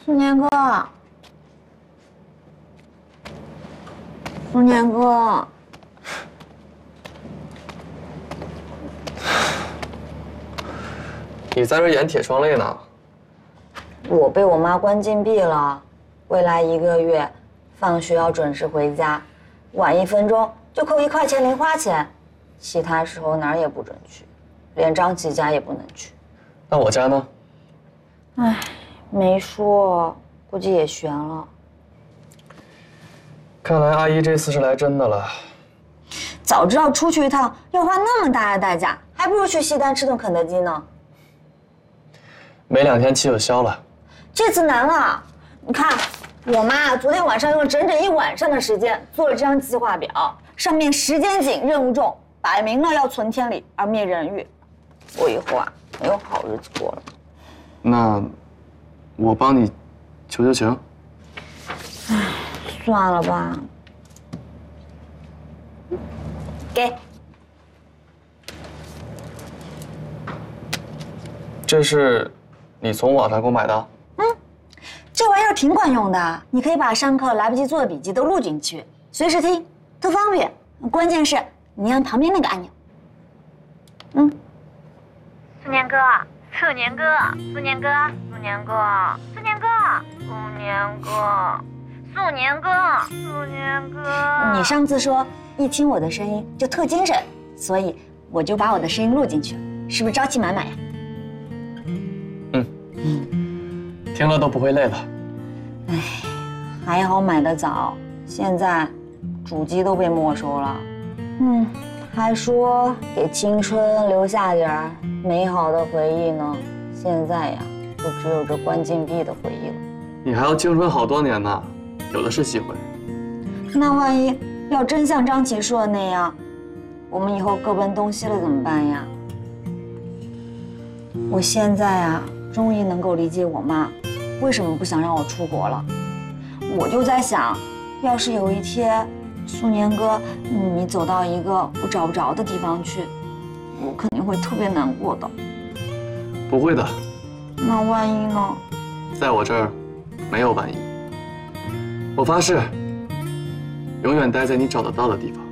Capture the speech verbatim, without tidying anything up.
苏年哥，苏年哥， 你在这演铁窗泪呢？ 我被我妈关禁闭了，未来一个月，放学要准时回家，晚一分钟就扣一块钱零花钱，其他时候哪儿也不准去，连张琪家也不能去。 那我家呢？ 唉，没说，估计也悬了。 看来阿姨这次是来真的了。 早知道出去一趟要花那么大的代价，还不如去西单吃顿肯德基呢。 没两天气就消了。 这次难了，你看，我妈昨天晚上用了整整一晚上的时间做了这张计划表，上面时间紧、任务重，摆明了要存天理而灭人欲。我以后啊，没有好日子过了。 那我帮你求求情。 唉，算了吧。给。 这是你从网上给我买的？ 嗯，这玩意儿挺管用的，你可以把上课来不及做的笔记都录进去，随时听，特方便。关键是你按旁边那个按钮。嗯。 苏年哥，苏年哥，苏年哥，苏年哥，苏年哥，苏年哥，苏年哥，苏年哥。 你上次说一听我的声音就特精神，所以我就把我的声音录进去了，是不是朝气满满呀？ 嗯嗯，听了都不会累了。 唉，还好买得早，现在主机都被没收了。嗯，还说给青春留下点儿美好的回忆呢，现在呀，就只有这关禁闭的回忆了。 你还要青春好多年呢，有的是机会。 那万一要真像张琪说的那样，我们以后各奔东西了怎么办呀？我现在啊，终于能够理解我妈为什么不想让我出国了。我就在想，要是有一天，苏年哥，你走到一个我找不着的地方去，我肯定会特别难过的。 不会的。 那万一呢？ 在我这儿，没有万一。我发誓，永远待在你找得到的地方。